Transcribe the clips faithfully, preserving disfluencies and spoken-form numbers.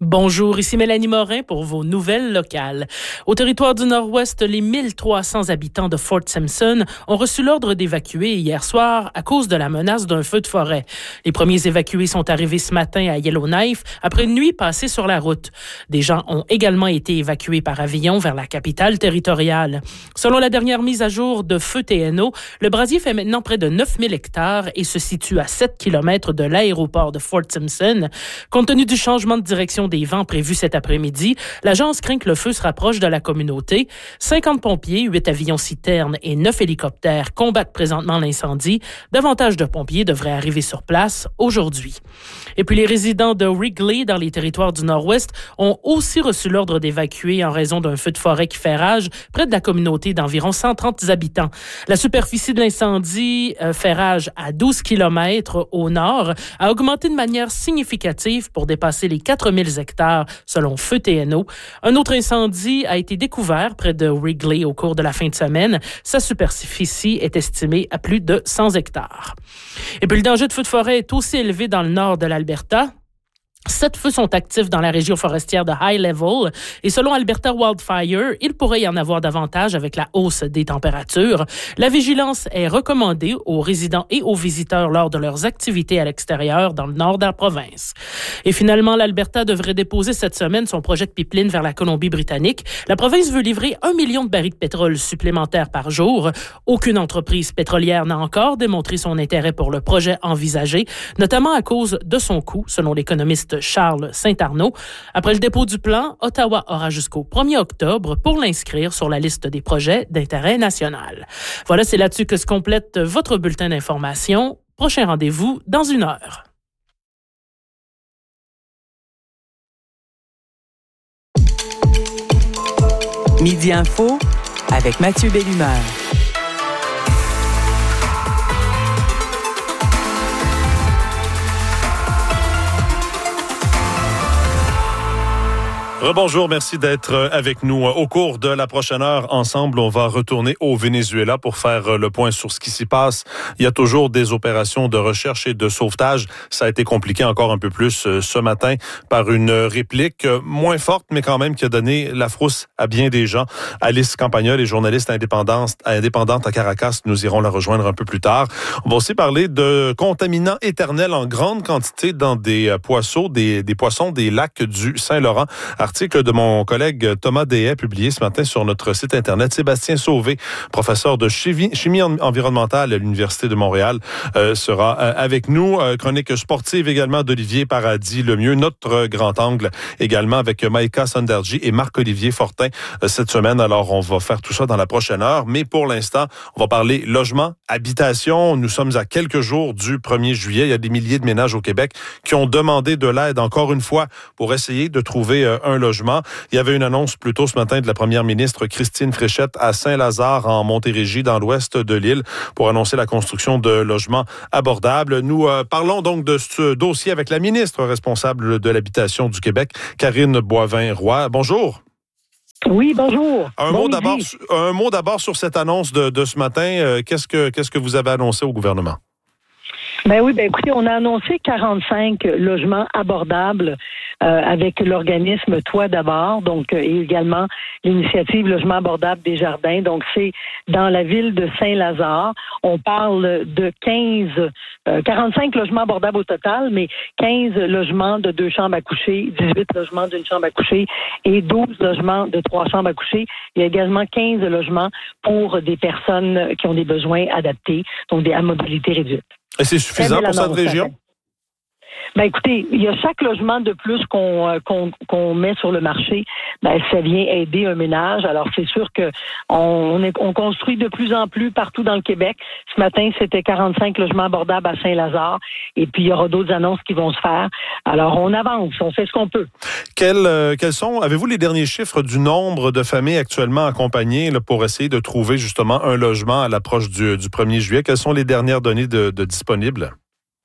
Bonjour, ici Mélanie Morin pour vos nouvelles locales. Au territoire du Nord-Ouest, les mille trois cents habitants de Fort Simpson ont reçu l'ordre d'évacuer hier soir à cause de la menace d'un feu de forêt. Les premiers évacués sont arrivés ce matin à Yellowknife après une nuit passée sur la route. Des gens ont également été évacués par avion vers la capitale territoriale. Selon la dernière mise à jour de Feu T N O, le brasier fait maintenant près de neuf mille hectares et se situe à sept kilomètres de l'aéroport de Fort Simpson. Compte tenu du changement de direction des vents prévus cet après-midi, l'agence craint que le feu se rapproche de la communauté. cinquante pompiers, huit avions citernes et neuf hélicoptères combattent présentement l'incendie. Davantage de pompiers devraient arriver sur place aujourd'hui. Et puis les résidents de Wrigley, dans les territoires du Nord-Ouest, ont aussi reçu l'ordre d'évacuer en raison d'un feu de forêt qui fait rage près de la communauté d'environ cent trente habitants. La superficie de l'incendie euh, fait rage à douze kilomètres au nord, a augmenté de manière significative pour dépasser les quatre mille hectares selon Feu T N O. Un autre incendie a été découvert près de Wrigley au cours de la fin de semaine. Sa superficie est estimée à plus de cent hectares. Et puis le danger de feu de forêt est aussi élevé dans le nord de l'Alberta. Sept feux sont actifs dans la région forestière de High Level et selon Alberta Wildfire, il pourrait y en avoir davantage avec la hausse des températures. La vigilance est recommandée aux résidents et aux visiteurs lors de leurs activités à l'extérieur dans le nord de la province. Et finalement, l'Alberta devrait déposer cette semaine son projet de pipeline vers la Colombie-Britannique. La province veut livrer un million de barils de pétrole supplémentaires par jour. Aucune entreprise pétrolière n'a encore démontré son intérêt pour le projet envisagé, notamment à cause de son coût, selon l'économiste Charles Saint-Arnaud. Après le dépôt du plan, Ottawa aura jusqu'au premier octobre pour l'inscrire sur la liste des projets d'intérêt national. Voilà, c'est là-dessus que se complète votre bulletin d'information. Prochain rendez-vous dans une heure. Midi Info avec Mathieu Bellumeur. Rebonjour, merci d'être avec nous. Au cours de la prochaine heure, ensemble, on va retourner au Venezuela pour faire le point sur ce qui s'y passe. Il y a toujours des opérations de recherche et de sauvetage. Ça a été compliqué encore un peu plus ce matin par une réplique moins forte, mais quand même qui a donné la frousse à bien des gens. Alice Campagnol est journaliste indépendante, indépendante à Caracas. Nous irons la rejoindre un peu plus tard. On va aussi parler de contaminants éternels en grande quantité dans des poissons, des, des poissons des lacs du Saint-Laurent. Article de mon collègue Thomas Deshaies, publié ce matin sur notre site Internet. Sébastien Sauvé, professeur de chimie, chimie environnementale à l'Université de Montréal, euh, sera euh, avec nous. Euh, chronique sportive également d'Olivier Paradis-Lemieux. Notre grand angle également avec Maïka Sonderji et Marc-Olivier Fortin euh, cette semaine. Alors, on va faire tout ça dans la prochaine heure. Mais pour l'instant, on va parler logement, habitation. Nous sommes à quelques jours du premier juillet. Il y a des milliers de ménages au Québec qui ont demandé de l'aide, encore une fois, pour essayer de trouver euh, un logement. Il y avait une annonce plus tôt ce matin de la première ministre Christine Fréchette à Saint-Lazare, en Montérégie, dans l'ouest de l'île, pour annoncer la construction de logements abordables. Nous euh, parlons donc de ce dossier avec la ministre responsable de l'habitation du Québec, Karine Boivin-Roy. Bonjour. Oui, bonjour. Un, bon mot d'abord, un mot d'abord sur cette annonce de, de ce matin. Euh, qu'est-ce que, qu'est-ce que vous avez annoncé au gouvernement? Ben oui, ben écoutez, on a annoncé quarante-cinq logements abordables euh, avec l'organisme Toi d'abord, donc euh, et également l'initiative Logement abordable des Jardins. Donc c'est dans la ville de Saint-Lazare. On parle de quinze, euh, quarante-cinq logements abordables au total, mais quinze logements de deux chambres à coucher, dix-huit logements d'une chambre à coucher et douze logements de trois chambres à coucher. Il y a également quinze logements pour des personnes qui ont des besoins adaptés, donc des à mobilité réduite. Et c'est suffisant pour cette région? Ben écoutez, il y a chaque logement de plus qu'on euh, qu'on, qu'on met sur le marché, ben ça vient aider un ménage. Alors c'est sûr que on, est, on construit de plus en plus partout dans le Québec. Ce matin, c'était quarante-cinq logements abordables à Saint-Lazare, et puis il y aura d'autres annonces qui vont se faire. Alors on avance, on fait ce qu'on peut. Quels, euh, quels sont, avez-vous les derniers chiffres du nombre de familles actuellement accompagnées là, pour essayer de trouver justement un logement à l'approche du, du premier juillet? Quelles sont les dernières données de, de disponibles?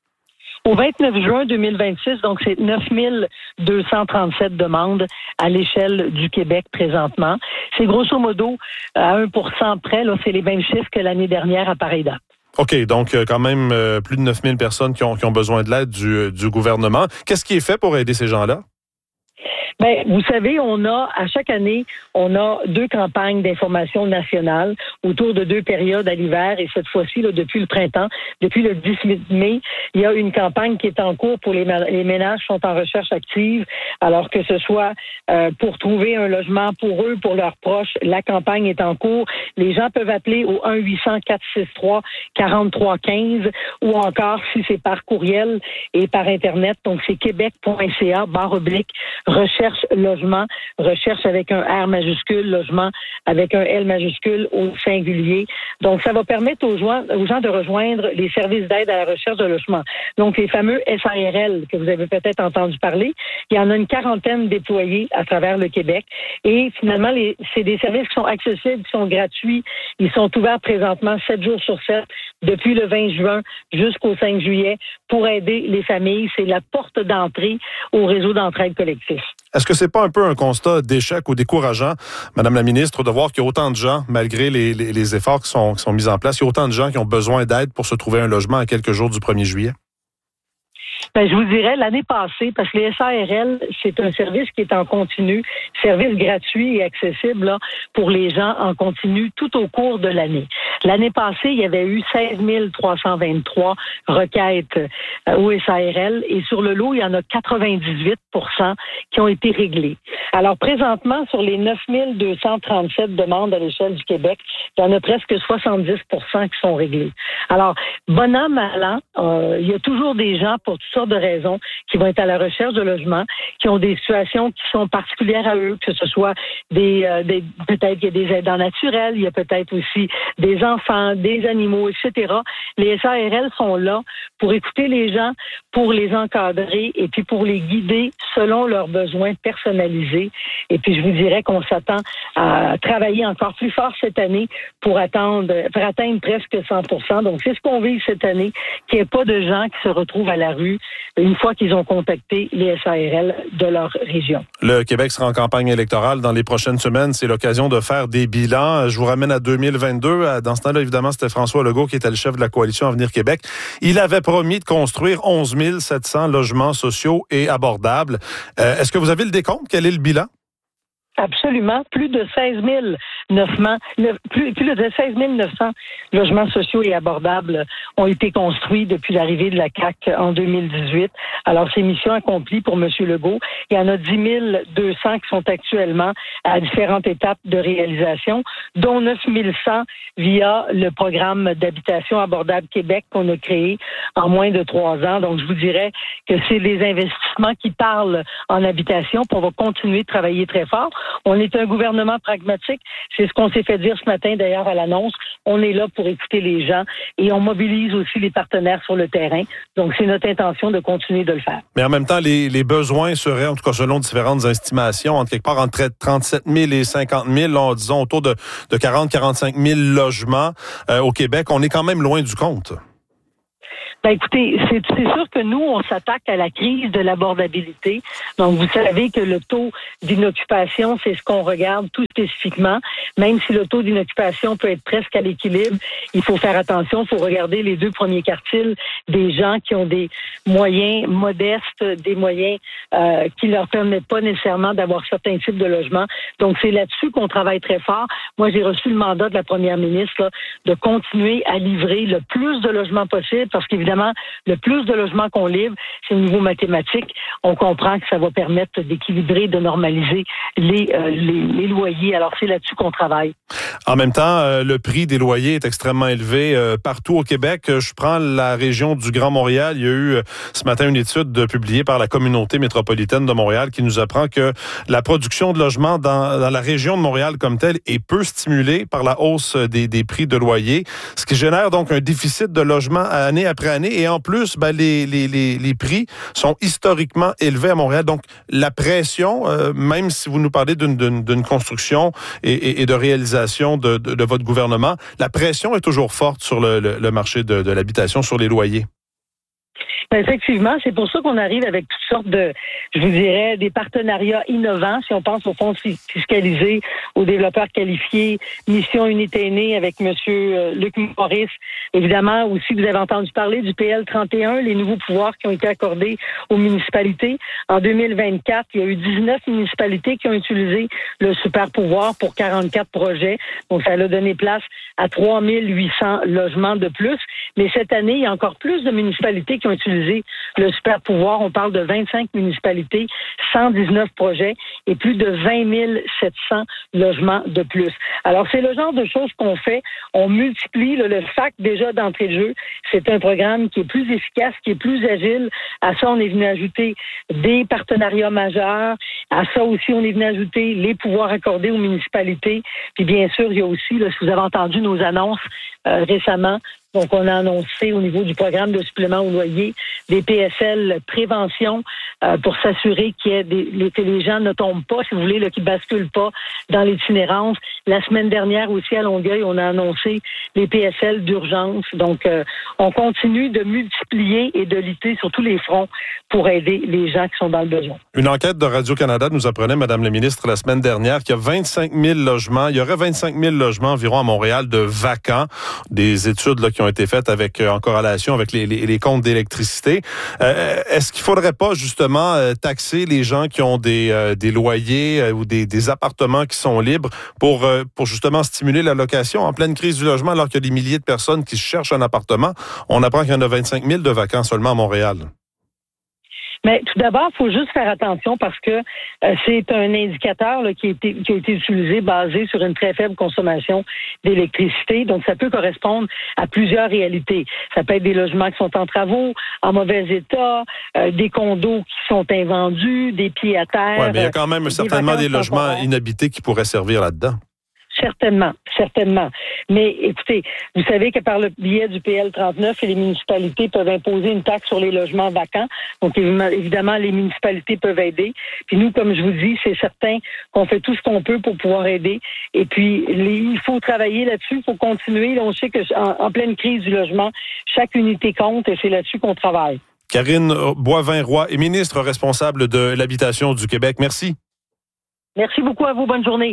Au vingt-neuf juin deux mille vingt-six, donc c'est neuf mille deux cent trente-sept demandes à l'échelle du Québec présentement. C'est grosso modo à un pour cent près, là, c'est les mêmes chiffres que l'année dernière à pareille date. OK, donc quand même euh, plus de neuf mille personnes qui ont, qui ont besoin de l'aide du, du gouvernement. Qu'est-ce qui est fait pour aider ces gens-là? Ben, vous savez, on a, à chaque année, on a deux campagnes d'information nationale autour de deux périodes à l'hiver. Et cette fois-ci, là, depuis le printemps, depuis le dix-huit mai, il y a une campagne qui est en cours pour les, les ménages qui sont en recherche active. Alors que ce soit euh, pour trouver un logement pour eux, pour leurs proches, la campagne est en cours. Les gens peuvent appeler au un huit cents quatre six trois quarante-trois quinze ou encore, si c'est par courriel et par Internet, donc c'est québec.ca, barre oblique, recherche logement, recherche avec un R majuscule, logement avec un L majuscule au singulier. Donc, ça va permettre aux gens, aux gens de rejoindre les services d'aide à la recherche de logement. Donc, les fameux S A R L que vous avez peut-être entendu parler, il y en a une quarantaine déployés à travers le Québec. Et finalement, les, c'est des services qui sont accessibles, qui sont gratuits. Ils sont ouverts présentement sept jours sur sept, depuis le vingt juin jusqu'au cinq juillet, pour aider les familles. C'est la porte d'entrée au réseau d'entraide collectif. Est-ce que c'est pas un peu un constat d'échec ou décourageant, Madame la ministre, de voir qu'il y a autant de gens, malgré les, les, les efforts qui sont, qui sont mis en place, il y a autant de gens qui ont besoin d'aide pour se trouver un logement à quelques jours du premier juillet? Ben, je vous dirais, l'année passée, parce que les S A R L, c'est un service qui est en continu, service gratuit et accessible là, pour les gens en continu tout au cours de l'année. L'année passée, il y avait eu seize mille trois cent vingt-trois requêtes euh, au S A R L et sur le lot, il y en a quatre-vingt-dix-huit pour cent qui ont été réglées. Alors, présentement, sur les neuf mille deux cent trente-sept demandes à l'échelle du Québec, il y en a presque soixante-dix pour cent qui sont réglées. Alors, bon an, mal an, euh, il y a toujours des gens pour toutes sortes de raisons qui vont être à la recherche de logement, qui ont des situations qui sont particulières à eux, que ce soit des, euh, des peut-être qu'il y a des aidants naturels, il y a peut-être aussi des enfants, des animaux, et cetera. Les S A R L sont là pour écouter les gens, pour les encadrer et puis pour les guider selon leurs besoins personnalisés. Et puis je vous dirais qu'on s'attend à travailler encore plus fort cette année pour attendre, pour atteindre presque cent pour cent. Donc c'est ce qu'on vise cette année, qu'il n'y ait pas de gens qui se retrouvent à la rue une fois qu'ils ont contacté les S A R L de leur région. Le Québec sera en campagne électorale dans les prochaines semaines. C'est l'occasion de faire des bilans. Je vous ramène à deux mille vingt-deux. Dans ce temps-là, évidemment, c'était François Legault qui était le chef de la coalition Avenir Québec. Il avait promis de construire onze mille sept cents logements sociaux et abordables. Euh, est-ce que vous avez le décompte? Quel est le bilan? Absolument. Plus de seize mille neuf cents, plus, plus de seize mille neuf cents logements sociaux et abordables ont été construits depuis l'arrivée de la C A Q en deux mille dix-huit. Alors, c'est mission accomplie pour M. Legault. Il y en a dix mille deux cents qui sont actuellement à différentes étapes de réalisation, dont neuf mille cent via le programme d'habitation abordable Québec qu'on a créé en moins de trois ans. Donc, je vous dirais que c'est des investissements qui parlent en habitation, puis on va continuer de travailler très fort. On est un gouvernement pragmatique. C'est ce qu'on s'est fait dire ce matin, d'ailleurs, à l'annonce. On est là pour écouter les gens et on mobilise aussi les partenaires sur le terrain. Donc, c'est notre intention de continuer de le faire. Mais en même temps, les, les besoins seraient, en tout cas selon différentes estimations, entre quelque part entre trente-sept mille et cinquante mille, là, disons autour de, de quarante à quarante-cinq mille logements euh, au Québec. On est quand même loin du compte. Ben écoutez, c'est, c'est sûr que nous, on s'attaque à la crise de l'abordabilité. Donc, vous savez que le taux d'inoccupation, c'est ce qu'on regarde tout spécifiquement. Même si le taux d'inoccupation peut être presque à l'équilibre, il faut faire attention. Il faut regarder les deux premiers quartiles des gens qui ont des moyens modestes, des moyens euh, qui leur permettent pas nécessairement d'avoir certains types de logements. Donc, c'est là-dessus qu'on travaille très fort. Moi, j'ai reçu le mandat de la première ministre là, de continuer à livrer le plus de logements possible parce qu'évidemment, le plus de logements qu'on livre, c'est au niveau mathématique. On comprend que ça va permettre d'équilibrer, de normaliser les, euh, les, les loyers. Alors, c'est là-dessus qu'on travaille. En même temps, euh, le prix des loyers est extrêmement élevé euh, partout au Québec. Je prends la région du Grand Montréal. Il y a eu euh, ce matin une étude publiée par la communauté métropolitaine de Montréal qui nous apprend que la production de logements dans, dans la région de Montréal comme telle est peu stimulée par la hausse des, des prix de loyer, ce qui génère donc un déficit de logements année après année. Et en plus, ben, les, les, les, les prix sont historiquement élevés à Montréal. Donc, la pression, euh, même si vous nous parlez d'une, d'une, d'une construction et, et, et de réalisation de, de, de votre gouvernement, la pression est toujours forte sur le, le, le marché de, de l'habitation, sur les loyers. Ben, effectivement, c'est pour ça qu'on arrive avec toutes sortes de, je vous dirais, des partenariats innovants. Si on pense au fonds fiscalisé, aux développeurs qualifiés, Mission Unité Aînée avec M. Luc Maurice. Évidemment, aussi, vous avez entendu parler du P L trente et un, les nouveaux pouvoirs qui ont été accordés aux municipalités. En deux mille vingt-quatre, il y a eu dix-neuf municipalités qui ont utilisé le super pouvoir pour quarante-quatre projets. Donc, ça a donné place à trois mille huit cents logements de plus. Mais cette année, il y a encore plus de municipalités qui ont utilisé le super pouvoir. On parle de vingt-cinq municipalités, cent dix-neuf projets et plus de vingt mille sept cents logements de plus. Alors, c'est le genre de choses qu'on fait. On multiplie le, le F A C déjà d'entrée de jeu. C'est un programme qui est plus efficace, qui est plus agile. À ça, on est venu ajouter des partenariats majeurs. À ça aussi, on est venu ajouter les pouvoirs accordés aux municipalités. Puis bien sûr, il y a aussi, là, si vous avez entendu nos annonces euh, récemment, donc on a annoncé au niveau du programme de supplément au loyer des P S L prévention euh, pour s'assurer qu'il y ait des, les, que les gens ne tombent pas, si vous voulez, là, qu'ils basculent pas dans l'itinérance. La semaine dernière aussi à Longueuil, on a annoncé les P S L d'urgence. Donc euh, on continue de multiplier et de lutter sur tous les fronts pour aider les gens qui sont dans le besoin. Une enquête de Radio-Canada nous apprenait, Madame la ministre, la semaine dernière, qu'il y a vingt-cinq mille logements, il y aurait vingt-cinq mille logements environ à Montréal de vacants. Des études là, qui ont été faites avec, euh, en corrélation avec les, les, les comptes d'électricité. Euh, est-ce qu'il faudrait pas justement euh, taxer les gens qui ont des, euh, des loyers euh, ou des, des appartements qui sont libres pour, euh, pour justement stimuler la location en pleine crise du logement alors qu'il y a des milliers de personnes qui cherchent un appartement? On apprend qu'il y en a vingt-cinq mille de vacants seulement à Montréal. Mais tout d'abord, il faut juste faire attention parce que euh, c'est un indicateur là, qui, a été, qui a été utilisé basé sur une très faible consommation d'électricité. Donc, ça peut correspondre à plusieurs réalités. Ça peut être des logements qui sont en travaux, en mauvais état, euh, des condos qui sont invendus, des pieds à terre. Oui, mais il y a quand même euh, certainement des logements temporaires inhabités qui pourraient servir là-dedans. Certainement, certainement. Mais écoutez, vous savez que par le biais du P L trente-neuf, les municipalités peuvent imposer une taxe sur les logements vacants. Donc, évidemment, les municipalités peuvent aider. Puis nous, comme je vous dis, c'est certain qu'on fait tout ce qu'on peut pour pouvoir aider. Et puis, les, il faut travailler là-dessus, il faut continuer. On sait qu'en en pleine crise du logement, chaque unité compte et c'est là-dessus qu'on travaille. Karine Boivin-Roy est ministre responsable de l'habitation du Québec. Merci. Merci beaucoup à vous. Bonne journée.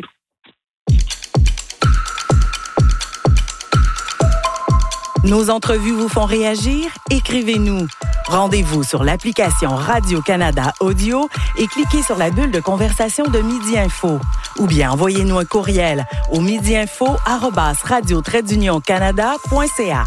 Nos entrevues vous font réagir? Écrivez-nous. Rendez-vous sur l'application Radio-Canada Audio et cliquez sur la bulle de conversation de Midi Info. Ou bien envoyez-nous un courriel au midiinfo arobase radio trait d'union canada point c a.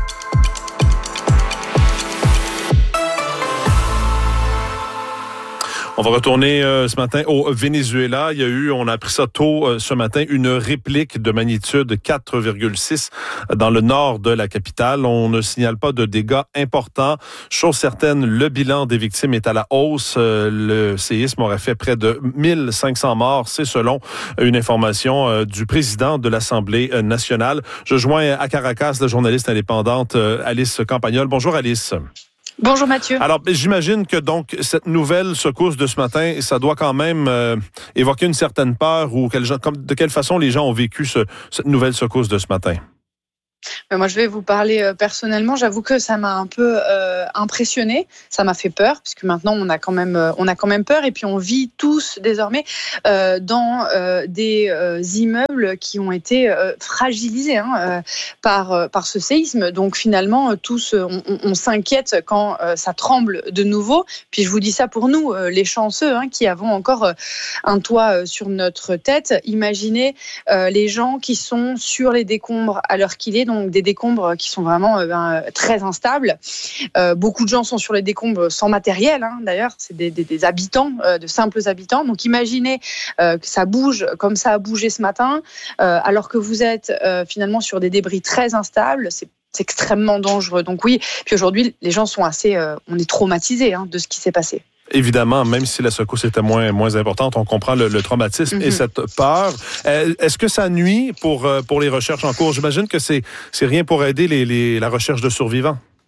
On va retourner euh, ce matin au Venezuela. Il y a eu, on a appris ça tôt euh, ce matin, une réplique de magnitude quatre virgule six dans le nord de la capitale. On ne signale pas de dégâts importants. Chose certaine, le bilan des victimes est à la hausse. Euh, le séisme aurait fait près de mille cinq cents morts. C'est selon une information euh, du président de l'Assemblée nationale. Je joins à Caracas la journaliste indépendante euh, Alice Campagnol. Bonjour Alice. Bonjour Mathieu. Alors, j'imagine que donc cette nouvelle secousse de ce matin, ça doit quand même euh, évoquer une certaine peur ou quel, comme, de quelle façon les gens ont vécu ce, cette nouvelle secousse de ce matin. Moi, je vais vous parler euh, personnellement. J'avoue que ça m'a un peu euh, impressionné. Ça m'a fait peur, puisque maintenant, on a quand même, euh, on a quand même peur. Et puis, on vit tous désormais euh, dans euh, des euh, immeubles qui ont été euh, fragilisés hein, euh, par, euh, par ce séisme. Donc, finalement, euh, tous, euh, on, on s'inquiète quand euh, ça tremble de nouveau. Puis, je vous dis ça pour nous, euh, les chanceux, hein, qui avons encore euh, un toit euh, sur notre tête. Imaginez euh, les gens qui sont sur les décombres à l'heure qu'il est. Donc des décombres qui sont vraiment euh, ben, très instables. Euh, beaucoup de gens sont sur les décombres sans matériel, hein, d'ailleurs, c'est des, des, des habitants, euh, de simples habitants. Donc imaginez euh, que ça bouge comme ça a bougé ce matin, euh, alors que vous êtes euh, finalement sur des débris très instables, c'est c'est extrêmement dangereux. Donc oui, puis aujourd'hui, les gens sont assez, euh, on est traumatisés hein, de ce qui s'est passé. Évidemment, même si la secousse était moins, moins importante, on comprend le, le traumatisme mm-hmm. et cette peur. Euh, est-ce que ça nuit pour, pour les recherches en cours? J'imagine que c'est, c'est rien pour aider les, les, la recherche de survivants.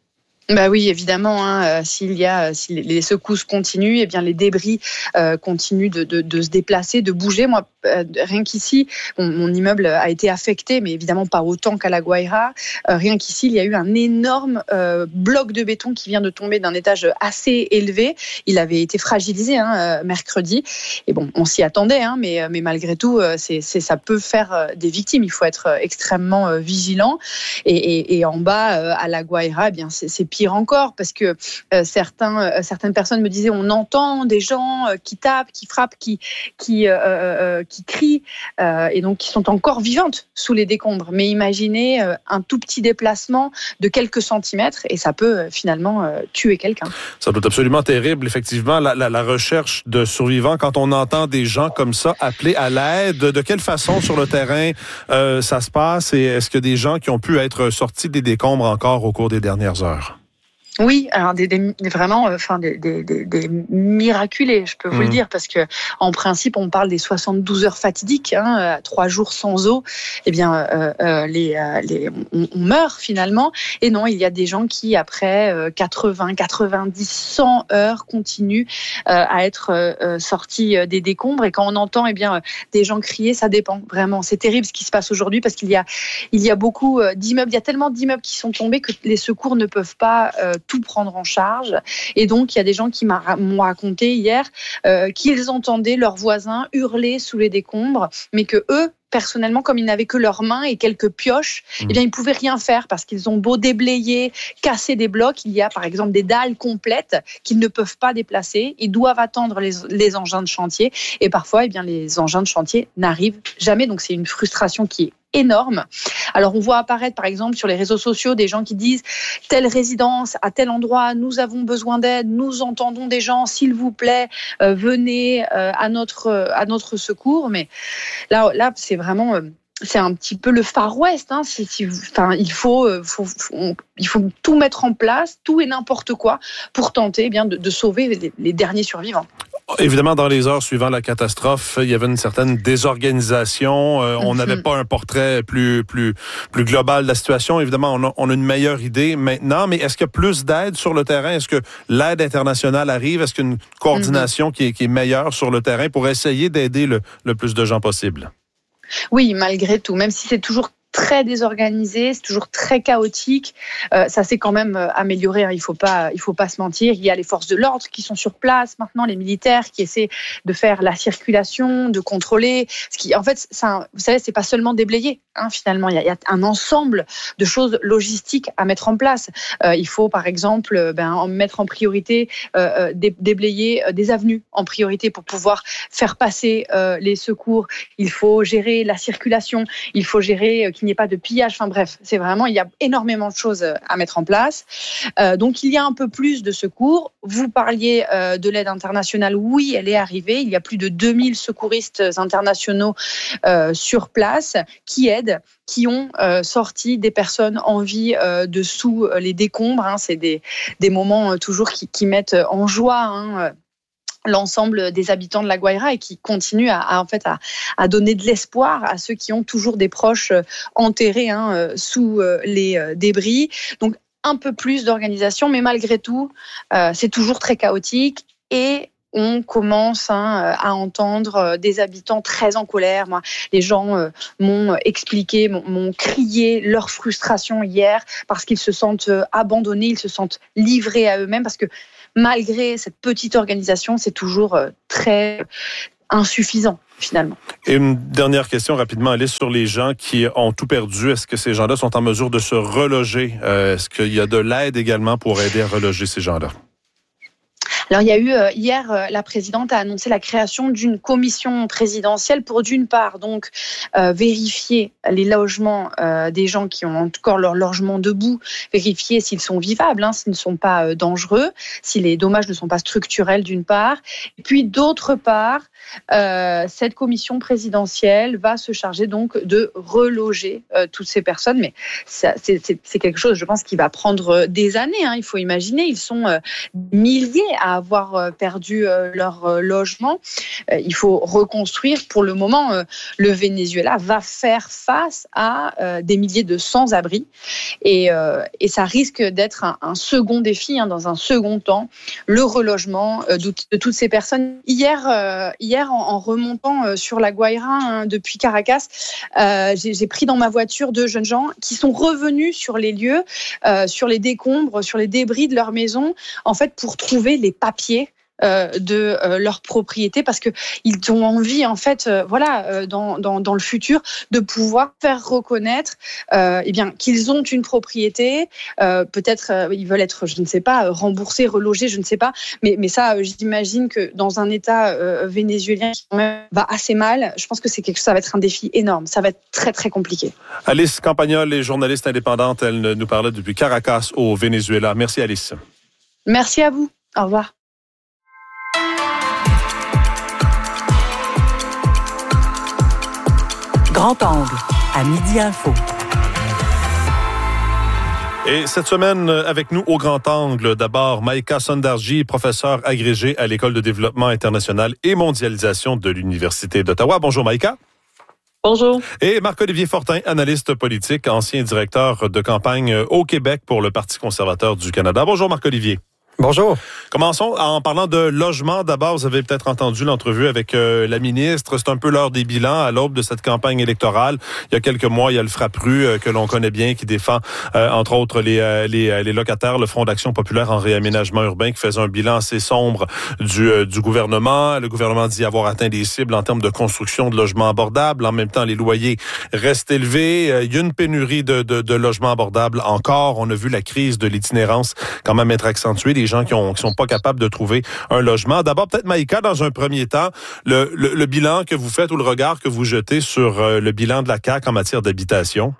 Bah oui, évidemment. Hein, euh, s'il y a, si les secousses continuent, eh bien les débris euh, continuent de, de, de se déplacer, de bouger. Moi, euh, rien qu'ici, bon, mon immeuble a été affecté, mais évidemment pas autant qu'à La Guaira. Euh, rien qu'ici, il y a eu un énorme euh, bloc de béton qui vient de tomber d'un étage assez élevé. Il avait été fragilisé hein, euh, mercredi. Et bon, on s'y attendait, hein, mais, mais malgré tout, euh, c'est, c'est, ça peut faire euh, des victimes. Il faut être euh, extrêmement euh, vigilant. Et, et, et en bas, euh, à La Guaira, eh bien c'est, c'est pire encore parce que euh, certains, euh, certaines personnes me disaient on entend des gens euh, qui tapent, qui frappent, qui, qui, euh, euh, qui crient euh, et donc qui sont encore vivantes sous les décombres. Mais imaginez euh, un tout petit déplacement de quelques centimètres et ça peut euh, finalement euh, tuer quelqu'un. Ça doit être absolument terrible, effectivement, la, la, la recherche de survivants. Quand on entend des gens comme ça appeler à l'aide, de quelle façon sur le terrain euh, ça se passe et est-ce qu'il y a des gens qui ont pu être sortis des décombres encore au cours des dernières heures? Oui, alors des, des vraiment, enfin des, des, des, des miraculés, je peux vous mmh. le dire, parce que en principe, on parle des soixante-douze heures fatidiques, hein, trois jours sans eau. Eh bien, euh, euh, les, euh, les, on, on meurt finalement. Et non, il y a des gens qui, après euh, quatre-vingts, quatre-vingt-dix, cent heures, continuent euh, à être euh, sortis des décombres. Et quand on entend, eh bien, des gens crier, ça dépend vraiment. C'est terrible ce qui se passe aujourd'hui parce qu'il y a, il y a beaucoup d'immeubles, il y a tellement d'immeubles qui sont tombés que les secours ne peuvent pas euh, tout prendre en charge. Et donc, il y a des gens qui m'ont raconté hier euh, qu'ils entendaient leurs voisins hurler sous les décombres, mais que eux, personnellement, comme ils n'avaient que leurs mains et quelques pioches, mmh. eh bien, ils ne pouvaient rien faire parce qu'ils ont beau déblayer, casser des blocs. Il y a, par exemple, des dalles complètes qu'ils ne peuvent pas déplacer. Ils doivent attendre les, les engins de chantier. Et parfois, eh bien, les engins de chantier n'arrivent jamais. Donc, c'est une frustration qui est énorme. Alors, on voit apparaître, par exemple, sur les réseaux sociaux, des gens qui disent « telle résidence, à tel endroit, nous avons besoin d'aide, nous entendons des gens, s'il vous plaît, euh, venez euh, à, notre, euh, à notre secours ». Mais là, là c'est vraiment... Euh, c'est un petit peu le Far West. Hein. C'est, c'est, enfin, il faut, faut, faut, on, il faut tout mettre en place, tout et n'importe quoi, pour tenter eh bien, de, de sauver les, les derniers survivants. Évidemment, dans les heures suivant la catastrophe, il y avait une certaine désorganisation. Euh, on n'avait mm-hmm. pas un portrait plus plus plus global de la situation. Évidemment, on a, on a une meilleure idée maintenant. Mais est-ce qu'il y a plus d'aide sur le terrain? Est-ce que l'aide internationale arrive? Est-ce qu'il y a une coordination mm-hmm. qui est, qui est meilleure sur le terrain pour essayer d'aider le, le plus de gens possible? Oui, malgré tout, même si c'est toujours très désorganisé, c'est toujours très chaotique. Euh, ça s'est quand même amélioré. Hein. Il faut pas, il faut pas se mentir. Il y a les forces de l'ordre qui sont sur place maintenant, les militaires qui essaient de faire la circulation, de contrôler. Ce qui, en fait, ça, vous savez, c'est pas seulement déblayer. Hein, finalement, il y, a, il y a un ensemble de choses logistiques à mettre en place. Euh, il faut, par exemple, ben, mettre en priorité, euh, dé, déblayer des avenues en priorité pour pouvoir faire passer euh, les secours. Il faut gérer la circulation. Il faut gérer euh, qu'il n'y ait pas de pillage. Enfin bref, c'est vraiment, il y a énormément de choses à mettre en place. Euh, donc, il y a un peu plus de secours. Vous parliez euh, de l'aide internationale. Oui, elle est arrivée. Il y a plus de deux mille secouristes internationaux euh, sur place qui aident, qui ont euh, sorti des personnes en vie euh, de sous les décombres. Hein. C'est des, des moments euh, toujours qui, qui mettent en joie hein, l'ensemble des habitants de La Guaira et qui continuent à, à en fait à, à donner de l'espoir à ceux qui ont toujours des proches enterrés hein, sous les débris. Donc un peu plus d'organisation, mais malgré tout, euh, c'est toujours très chaotique et on commence hein, à entendre des habitants très en colère. Moi, les gens euh, m'ont expliqué, m'ont, m'ont crié leur frustration hier parce qu'ils se sentent abandonnés, ils se sentent livrés à eux-mêmes parce que malgré cette petite organisation, c'est toujours euh, très insuffisant finalement. Et une dernière question rapidement, Alice, sur les gens qui ont tout perdu. Est-ce que ces gens-là sont en mesure de se reloger? Euh, est-ce qu'il y a de l'aide également pour aider à reloger ces gens-là? Alors, il y a eu euh, hier, euh, la présidente a annoncé la création d'une commission présidentielle pour, d'une part, donc euh, vérifier les logements euh, des gens qui ont encore leur logement debout, vérifier s'ils sont vivables, hein, s'ils ne sont pas euh, dangereux, si les dommages ne sont pas structurels, d'une part. Et puis, d'autre part, euh, cette commission présidentielle va se charger donc de reloger euh, toutes ces personnes. Mais ça, c'est, c'est, c'est quelque chose, je pense, qui va prendre des années. Hein, il faut imaginer, ils sont euh, milliers à avoir perdu leur logement. Il faut reconstruire. Pour le moment, le Venezuela va faire face à des milliers de sans-abri et, et ça risque d'être un, un second défi, hein, dans un second temps, le relogement de, de toutes ces personnes. Hier, hier en, en remontant sur la Guaira, hein, depuis Caracas, euh, j'ai, j'ai pris dans ma voiture deux jeunes gens qui sont revenus sur les lieux, euh, sur les décombres, sur les débris de leur maison, en fait, pour trouver les papiers Euh, de euh, leur propriété, parce que ils ont envie, en fait, euh, voilà, euh, dans, dans dans le futur, de pouvoir faire reconnaître, euh, eh bien, qu'ils ont une propriété. Euh, peut-être euh, ils veulent être, je ne sais pas, remboursés, relogés, je ne sais pas. Mais mais ça, euh, j'imagine que dans un État euh, vénézuélien qui quand même va assez mal, je pense que c'est quelque, ça va être un défi énorme. Ça va être très très compliqué. Alice Campagnol est journaliste indépendante. Elle nous parlait depuis Caracas au Venezuela. Merci Alice. Merci à vous. Au revoir. Grand Angle, à Midi Info. Et cette semaine, avec nous au Grand Angle, d'abord, Maïka Sondarji, professeure agrégée à l'École de développement international et mondialisation de l'Université d'Ottawa. Bonjour Maïka. Bonjour. Et Marc-Olivier Fortin, analyste politique, ancien directeur de campagne au Québec pour le Parti conservateur du Canada. Bonjour Marc-Olivier. Bonjour. Commençons en parlant de logement. D'abord, vous avez peut-être entendu l'entrevue avec euh, la ministre. C'est un peu l'heure des bilans à l'aube de cette campagne électorale. Il y a quelques mois, il y a le FRAPRU euh, que l'on connaît bien, qui défend, euh, entre autres, les, euh, les, euh, les locataires, le Front d'action populaire en réaménagement urbain, qui faisait un bilan assez sombre du, euh, du gouvernement. Le gouvernement dit avoir atteint des cibles en termes de construction de logements abordables. En même temps, les loyers restent élevés. Euh, il y a une pénurie de, de, de logements abordables encore. On a vu la crise de l'itinérance quand même être accentuée. Les gens qui ont qui sont pas capables de trouver un logement. D'abord, peut-être Maïka, dans un premier temps, le, le, le bilan que vous faites ou le regard que vous jetez sur euh, le bilan de la C A Q en matière d'habitation.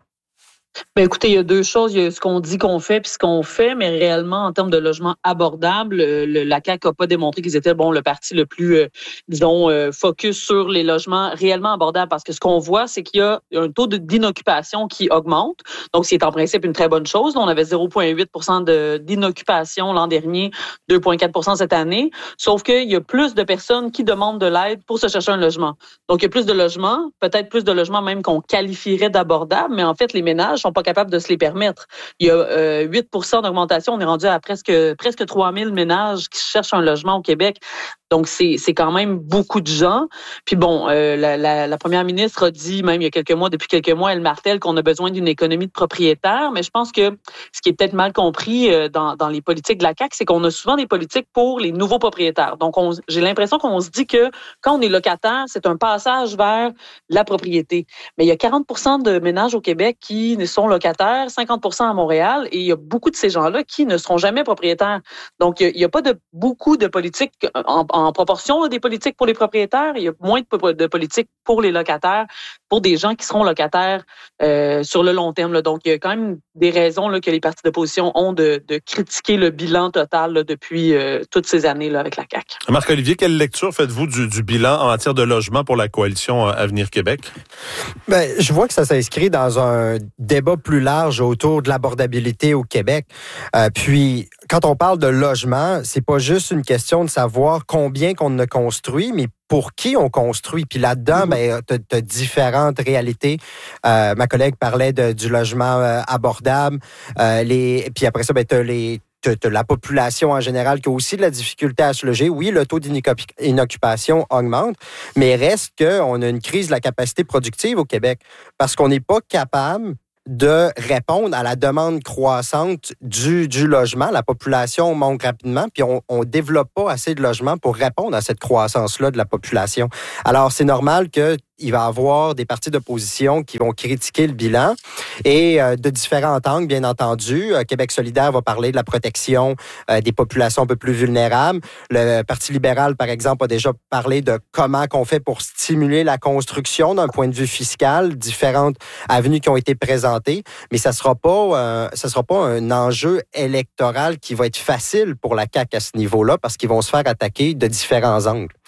Ben écoutez, il y a deux choses. Il y a ce qu'on dit qu'on fait puis ce qu'on fait, mais réellement, en termes de logement abordable, le, la C A Q n'a pas démontré qu'ils étaient bon le parti le plus, euh, disons, euh, focus sur les logements réellement abordables. Parce que ce qu'on voit, c'est qu'il y a un taux de, d'inoccupation qui augmente. Donc, c'est en principe une très bonne chose. Là, on avait zéro virgule huit pour cent de, d'inoccupation l'an dernier, deux virgule quatre pour cent cette année. Sauf qu'il y a plus de personnes qui demandent de l'aide pour se chercher un logement. Donc, il y a plus de logements, peut-être plus de logements même qu'on qualifierait d'abordables, mais en fait, les ménages sont pas capables de se les permettre. Il y a euh, huit pour cent d'augmentation. On est rendu à presque presque trois mille ménages qui cherchent un logement au Québec. Donc, c'est c'est quand même beaucoup de gens. Puis bon, euh, la, la, la première ministre a dit, même il y a quelques mois, depuis quelques mois, elle martèle qu'on a besoin d'une économie de propriétaires. Mais je pense que ce qui est peut-être mal compris euh, dans, dans les politiques de la C A Q, c'est qu'on a souvent des politiques pour les nouveaux propriétaires. Donc, on, j'ai l'impression qu'on se dit que quand on est locataire, c'est un passage vers la propriété. Mais il y a quarante pour cent de ménages au Québec qui sont locataires, cinquante pour cent à Montréal, et il y a beaucoup de ces gens-là qui ne seront jamais propriétaires. Donc, il n'y a, a pas de beaucoup de politiques en, en proportion des politiques pour les propriétaires. Il y a moins de, de politiques pour les locataires, pour des gens qui seront locataires euh, sur le long terme. Là. Donc, il y a quand même des raisons là, que les partis d'opposition ont de, de critiquer le bilan total là, depuis euh, toutes ces années là, avec la C A Q. Marc-Olivier, quelle lecture faites-vous du, du bilan en matière de logement pour la coalition Avenir Québec? Ben, je vois que ça s'inscrit dans un débat plus large autour de l'abordabilité au Québec. Euh, puis, quand on parle de logement, c'est pas juste une question de savoir combien qu'on a construit, mais pour qui on construit. Puis là-dedans, ben, t'as, t'as différentes réalités. Euh, ma collègue parlait de, du logement euh, abordable. Euh, les, puis après ça, ben, t'as les T'as, t'as la population en général qui a aussi de la difficulté à se loger. Oui, le taux d'inoccupation augmente, mais reste qu'on a une crise de la capacité productive au Québec parce qu'on n'est pas capable de répondre à la demande croissante du, du logement. La population monte rapidement, puis on ne développe pas assez de logements pour répondre à cette croissance-là de la population. Alors, c'est normal que il va y avoir des partis d'opposition qui vont critiquer le bilan et euh, de différents angles, bien entendu. Euh, Québec solidaire va parler de la protection euh, des populations un peu plus vulnérables. Le Parti libéral, par exemple, a déjà parlé de comment qu'on fait pour stimuler la construction d'un point de vue fiscal, différentes avenues qui ont été présentées, mais ça sera pas, euh, ça sera pas un enjeu électoral qui va être facile pour la C A Q à ce niveau-là parce qu'ils vont se faire attaquer de différents angles.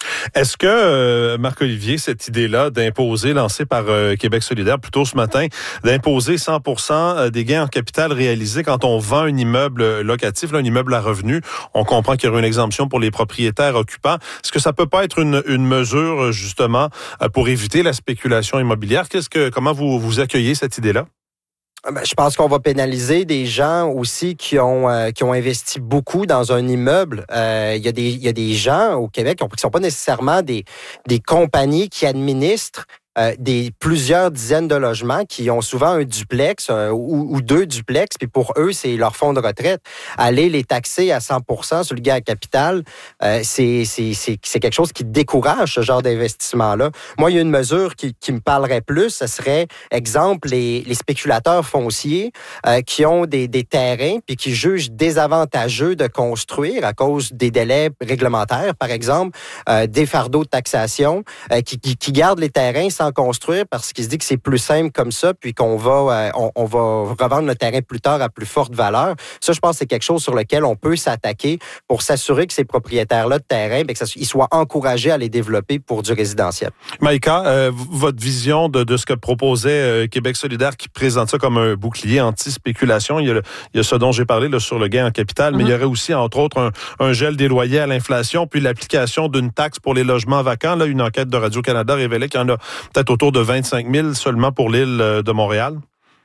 Est-ce que, euh, Marc-Olivier, cette idée-là d'imposer, lancée par euh, Québec solidaire plus tôt ce matin, d'imposer cent pour cent des gains en capital réalisés quand on vend un immeuble locatif, là, un immeuble à revenu, on comprend qu'il y aura une exemption pour les propriétaires occupants. Est-ce que ça peut pas être une, une mesure, justement, pour éviter la spéculation immobilière? Qu'est-ce que, comment vous, vous accueillez cette idée-là? Ben, je pense qu'on va pénaliser des gens aussi qui ont euh, qui ont investi beaucoup dans un immeuble. Euh, il y a des il y a des gens au Québec qui ne sont pas nécessairement des des compagnies qui administrent Euh, des plusieurs dizaines de logements qui ont souvent un duplex euh, ou, ou deux duplex, puis pour eux, c'est leur fonds de retraite. Aller les taxer à cent pour cent sur le gain à capital, euh, c'est, c'est, c'est, c'est quelque chose qui décourage ce genre d'investissement-là. Moi, il y a une mesure qui, qui me parlerait plus, ce serait, exemple, les, les spéculateurs fonciers euh, qui ont des, des terrains puis qui jugent désavantageux de construire à cause des délais réglementaires, par exemple, euh, des fardeaux de taxation, euh, qui, qui, qui gardent les terrains sans construire parce qu'il se dit que c'est plus simple comme ça, puis qu'on va euh, on, on va revendre le terrain plus tard à plus forte valeur. Ça, je pense que c'est quelque chose sur lequel on peut s'attaquer pour s'assurer que ces propriétaires-là de terrain, bien, qu'ils soient encouragés à les développer pour du résidentiel. Maïka, euh, votre vision de, de ce que proposait euh, Québec solidaire qui présente ça comme un bouclier anti-spéculation, il y a, le, il y a ce dont j'ai parlé là, sur le gain en capital, mm-hmm. mais il y aurait aussi, entre autres, un, un gel des loyers à l'inflation, puis l'application d'une taxe pour les logements vacants. Là, une enquête de Radio-Canada révélait qu'il y en a peut-être autour de vingt-cinq mille seulement pour l'île de Montréal.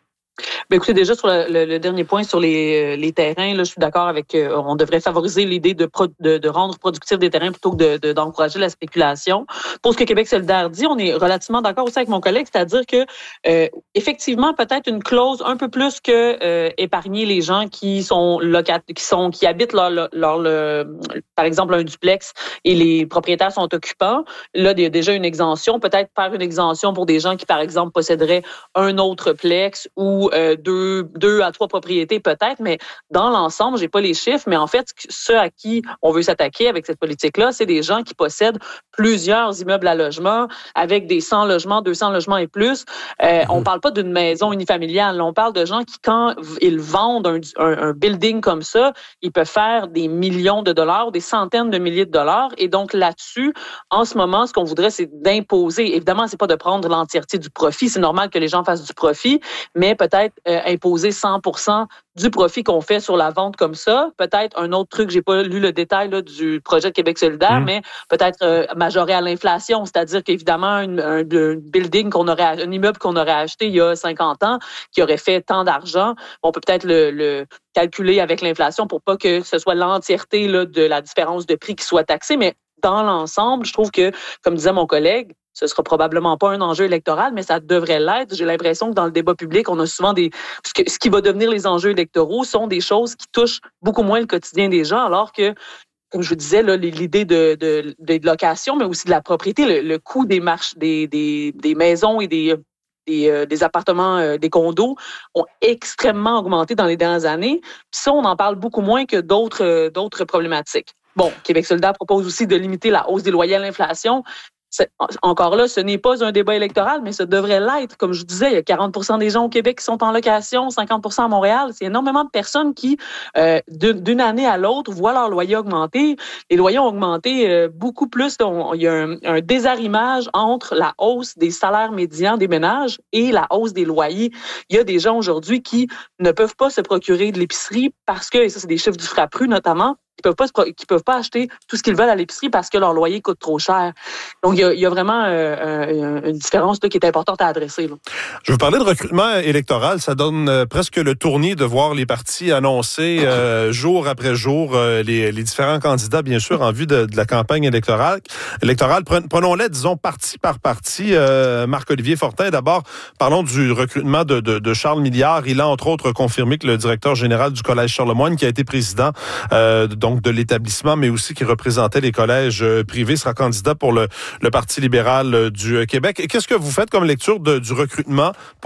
Bien, écoutez, déjà sur le, le, le dernier point sur les, les terrains, là, je suis d'accord avec. Euh, on devrait favoriser l'idée de, pro, de, de rendre productifs des terrains plutôt que de, de, d'encourager la spéculation. Pour ce que Québec solidaire dit, on est relativement d'accord aussi avec mon collègue, c'est-à-dire que euh, effectivement, peut-être une clause un peu plus que euh, épargner les gens qui sont locat, qui sont qui habitent leur, leur, leur le, par exemple un duplex et les propriétaires sont occupants. Là, il y a déjà une exemption. Peut-être faire une exemption pour des gens qui, par exemple, posséderaient un autre plex ou Euh, deux, deux à trois propriétés peut-être, mais dans l'ensemble, j'ai pas les chiffres, mais en fait, ceux à qui on veut s'attaquer avec cette politique-là, c'est des gens qui possèdent plusieurs immeubles à logement avec des cent logements, deux cents logements et plus. Euh, mmh. On parle pas d'une maison unifamiliale, on parle de gens qui, quand ils vendent un, un, un building comme ça, ils peuvent faire des millions de dollars, des centaines de milliers de dollars, et donc là-dessus, en ce moment, ce qu'on voudrait, c'est d'imposer. Évidemment, c'est pas de prendre l'entièreté du profit, c'est normal que les gens fassent du profit, mais peut-être Euh, imposer cent pour cent du profit qu'on fait sur la vente comme ça. Peut-être un autre truc, j'ai pas lu le détail là, du projet de Québec solidaire, mmh. mais peut-être euh, majorer à l'inflation, c'est-à-dire qu'évidemment, une, un, un building qu'on aurait, un immeuble qu'on aurait acheté il y a cinquante ans, qui aurait fait tant d'argent, on peut peut-être le, le calculer avec l'inflation pour pas que ce soit l'entièreté là, de la différence de prix qui soit taxée, mais dans l'ensemble, je trouve que, comme disait mon collègue, ce sera probablement pas un enjeu électoral, mais ça devrait l'être. J'ai l'impression que dans le débat public, on a souvent des... Ce, que, ce qui va devenir les enjeux électoraux sont des choses qui touchent beaucoup moins le quotidien des gens, alors que, comme je vous disais, là, l'idée de, de, de location, mais aussi de la propriété, le, le coût des marches, des, des, des maisons et des... Des, euh, des appartements, euh, des condos ont extrêmement augmenté dans les dernières années. Puis ça, on en parle beaucoup moins que d'autres, euh, d'autres problématiques. Bon, Québec solidaire propose aussi de limiter la hausse des loyers à l'inflation. C'est, encore là, ce n'est pas un débat électoral, mais ça devrait l'être. Comme je disais, il y a quarante pour cent des gens au Québec qui sont en location, cinquante pour cent à Montréal. C'est énormément de personnes qui, euh, d'une année à l'autre, voient leur loyer augmenter. Les loyers ont augmenté euh, beaucoup plus. On, il y a un, un désarrimage entre la hausse des salaires médians des ménages et la hausse des loyers. Il y a des gens aujourd'hui qui ne peuvent pas se procurer de l'épicerie parce que, et ça c'est des chiffres du Frappru notamment, qui peuvent pas qui peuvent pas acheter tout ce qu'ils veulent à l'épicerie parce que leur loyer coûte trop cher. Donc il y a, il y a vraiment euh, une différence là, qui est importante à adresser. Là. Je veux parler de recrutement électoral. Ça donne euh, presque le tournis de voir les partis annoncer euh, jour après jour euh, les, les différents candidats, bien sûr, en vue de, de la campagne électorale. électorale. Prenons-les, disons, parti par parti. Euh, Marc-Olivier Fortin, d'abord, parlons du recrutement de, de, de Charles Milliard. Il a, entre autres, confirmé que le directeur général du Collège Charlemagne, qui a été président euh, de donc de l'établissement, mais aussi qui représentait les collèges privés, sera candidat pour le, le Parti libéral du Québec. Et qu'est-ce que vous faites comme lecture de, du recrutement pour